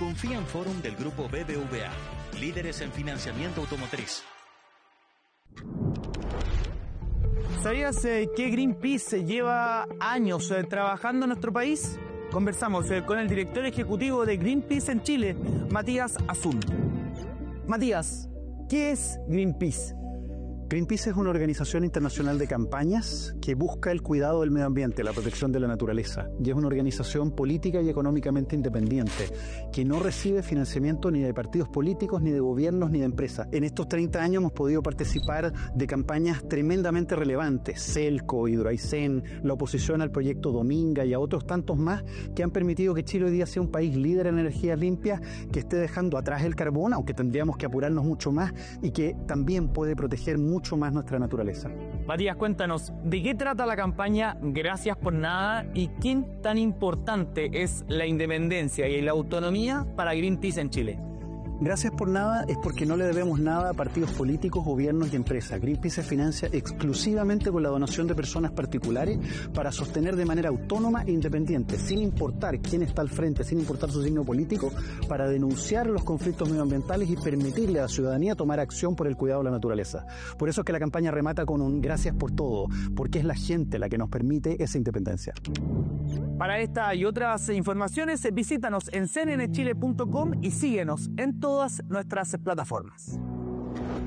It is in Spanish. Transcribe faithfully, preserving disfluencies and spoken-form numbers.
Confía en Forum del Grupo B B V A, líderes en financiamiento automotriz. ¿Sabías eh, que Greenpeace lleva años eh, trabajando en nuestro país? Conversamos eh, con el director ejecutivo de Greenpeace en Chile, Matías Azul. Matías, ¿qué es Greenpeace? Greenpeace es una organización internacional de campañas que busca el cuidado del medio ambiente, la protección de la naturaleza. Y es una organización política y económicamente independiente, que no recibe financiamiento ni de partidos políticos, ni de gobiernos, ni de empresas. En estos treinta años hemos podido participar de campañas tremendamente relevantes, Celco, Hidroaicén, la oposición al proyecto Dominga y a otros tantos más, que han permitido que Chile hoy día sea un país líder en energías limpias, que esté dejando atrás el carbón, aunque tendríamos que apurarnos mucho más, y que también puede proteger mucho mucho más nuestra naturaleza. Matías, cuéntanos, ¿de qué trata la campaña Gracias por Nada y qué tan importante es la independencia y la autonomía para Greenpeace en Chile? Gracias por Nada es porque no le debemos nada a partidos políticos, gobiernos y empresas. Greenpeace se financia exclusivamente con la donación de personas particulares para sostener de manera autónoma e independiente, sin importar quién está al frente, sin importar su signo político, para denunciar los conflictos medioambientales y permitirle a la ciudadanía tomar acción por el cuidado de la naturaleza. Por eso es que la campaña remata con un gracias por todo, porque es la gente la que nos permite esa independencia. Para esta y otras informaciones, visítanos en c n n chile punto com y síguenos en todas nuestras plataformas.